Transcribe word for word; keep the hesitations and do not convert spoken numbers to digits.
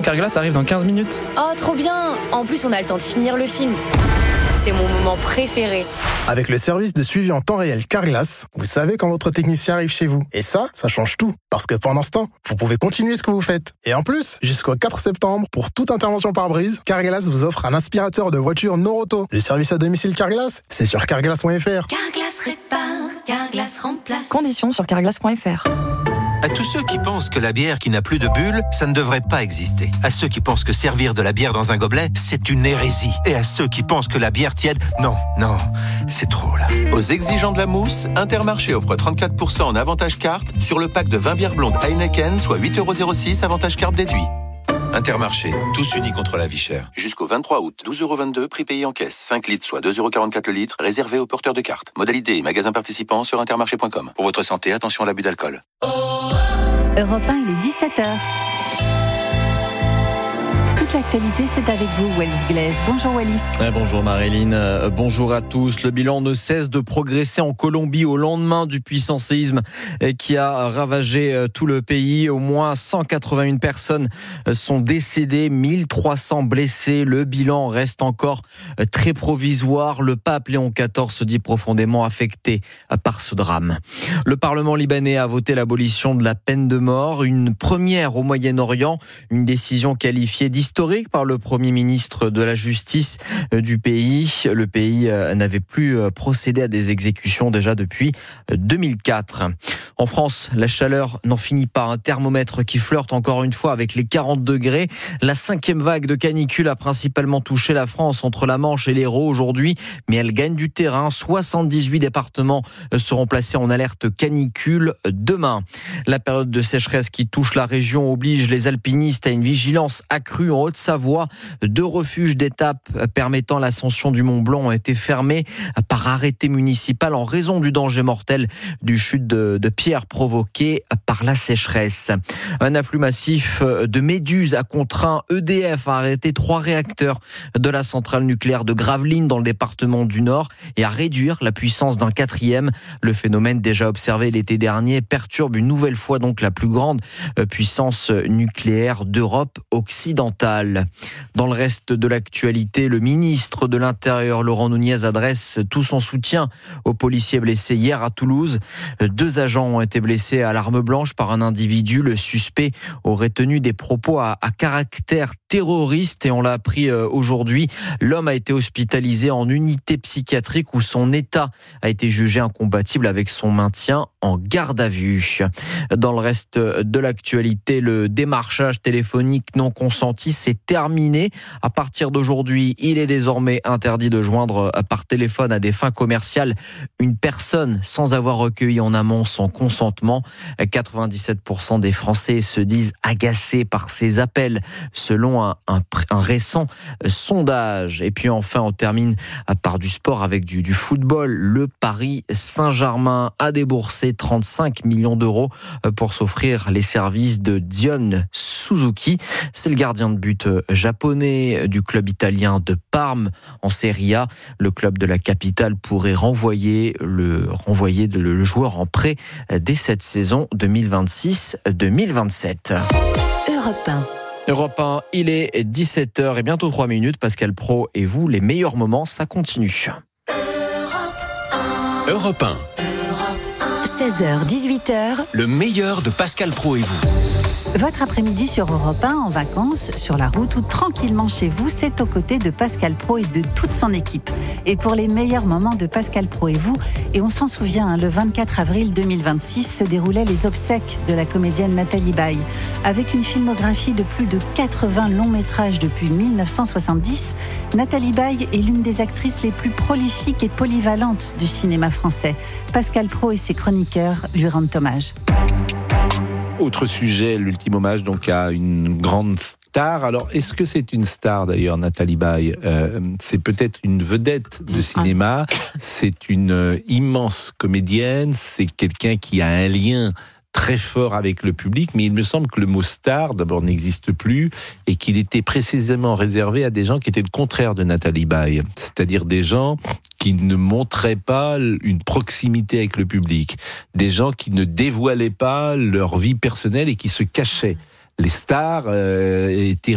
Carglass arrive dans quinze minutes. Oh, trop bien! En plus, on a le temps de finir le film. C'est mon moment préféré. Avec le service de suivi en temps réel Carglass, vous savez quand votre technicien arrive chez vous. Et ça, ça change tout. Parce que pendant ce temps, vous pouvez continuer ce que vous faites. Et en plus, jusqu'au quatre septembre, pour toute intervention par brise, Carglass vous offre un aspirateur de voiture Noroto. Le service à domicile Carglass, c'est sur carglass point f r. Carglass répare, Carglass remplace. Conditions sur carglass point f r. À tous ceux qui pensent que la bière qui n'a plus de bulles, ça ne devrait pas exister. À ceux qui pensent que servir de la bière dans un gobelet, c'est une hérésie. Et à ceux qui pensent que la bière tiède, non, non, c'est trop là. Aux exigeants de la mousse, Intermarché offre trente-quatre pour cent en avantage carte sur le pack de vingt bières blondes Heineken, soit huit euros zéro six avantage carte déduit. Intermarché, tous unis contre la vie chère. Jusqu'au vingt-trois août, douze euros vingt-deux, prix payé en caisse. cinq litres, soit deux euros quarante-quatre le litre, réservé aux porteurs de cartes. Modalité et magasins participants sur intermarché point com. Pour votre santé, attention à l'abus d'alcool. Europe un, il est dix-sept heures. Toute l'actualité, c'est avec vous, Wallis Glaise. Bonjour Wallis. Eh, bonjour Marilyn, euh, bonjour à tous. Le bilan ne cesse de progresser en Colombie au lendemain du puissant séisme euh, qui a ravagé euh, tout le pays. Au moins cent quatre-vingt-un personnes euh, sont décédées, mille trois cents blessés. Le bilan reste encore euh, très provisoire. Le pape Léon quatorze se dit profondément affecté euh, par ce drame. Le Parlement libanais a voté l'abolition de la peine de mort, une première au Moyen-Orient, une décision qualifiée d'historique par le Premier ministre de la Justice du pays. Le pays n'avait plus procédé à des exécutions déjà depuis deux mille quatre. En France, la chaleur n'en finit pas. Un thermomètre qui flirte encore une fois avec les quarante degrés. La cinquième vague de canicule a principalement touché la France entre la Manche et l'Hérault aujourd'hui, mais elle gagne du terrain. soixante-dix-huit départements seront placés en alerte canicule demain. La période de sécheresse qui touche la région oblige les alpinistes à une vigilance accrue en Haute-Savoie. Deux refuges d'étape permettant l'ascension du Mont Blanc ont été fermés par arrêté municipal en raison du danger mortel du chute de, de pierres provoquée par la sécheresse. Un afflux massif de méduses a contraint E D F à arrêter trois réacteurs de la centrale nucléaire de Gravelines dans le département du Nord et à réduire la puissance d'un quatrième. Le phénomène déjà observé l'été dernier perturbe une nouvelle fois donc la plus grande puissance nucléaire d'Europe occidentale. Dans le reste de l'actualité, le ministre de l'Intérieur, Laurent Nunez, adresse tout son soutien aux policiers blessés hier à Toulouse. Deux agents ont été blessés à l'arme blanche par un individu. Le suspect aurait tenu des propos à, à caractère terroriste et on l'a appris aujourd'hui. L'homme a été hospitalisé en unité psychiatrique où son état a été jugé incompatible avec son maintien en garde à vue. Dans le reste de l'actualité, le démarchage téléphonique non consenti c'est terminé. À partir d'aujourd'hui, il est désormais interdit de joindre par téléphone à des fins commerciales une personne sans avoir recueilli en amont son consentement. quatre-vingt-dix-sept pour cent des Français se disent agacés par ces appels, selon un, un, un récent sondage. Et puis enfin, on termine par du sport avec du, du football. Le Paris Saint-Germain a déboursé trente-cinq millions d'euros pour s'offrir les services de Dion Suzuki. C'est le gardien de but japonais du club italien de Parme en Serie A. Le club de la capitale pourrait renvoyer le, renvoyer le joueur en prêt dès cette saison deux mille vingt-six deux mille vingt-sept. Europe un. Europe un, il est dix-sept heures et bientôt trois minutes. Pascal Praud et vous, les meilleurs moments, ça continue. Europe un. seize heures, dix-huit heures. Le meilleur de Pascal Praud et vous. Votre après-midi sur Europe un, en vacances, sur la route ou tranquillement chez vous, c'est aux côtés de Pascal Praud et de toute son équipe. Et pour les meilleurs moments de Pascal Praud et vous, et on s'en souvient, hein, le vingt-quatre avril deux mille vingt-six se déroulaient les obsèques de la comédienne Nathalie Baye. Avec une filmographie de plus de quatre-vingts longs métrages depuis mille neuf cent soixante-dix, Nathalie Baye est l'une des actrices les plus prolifiques et polyvalentes du cinéma français. Pascal Praud et ses chroniqueurs lui rendent hommage. Autre sujet, l'ultime hommage donc à une grande star. Alors, est-ce que c'est une star d'ailleurs, Nathalie Baye ? euh, C'est peut-être une vedette de cinéma. C'est une euh, immense comédienne. C'est quelqu'un qui a un lien très fort avec le public, mais il me semble que le mot star, d'abord, n'existe plus et qu'il était précisément réservé à des gens qui étaient le contraire de Nathalie Baye, c'est-à-dire des gens qui ne montraient pas une proximité avec le public, des gens qui ne dévoilaient pas leur vie personnelle et qui se cachaient. Les stars euh, étaient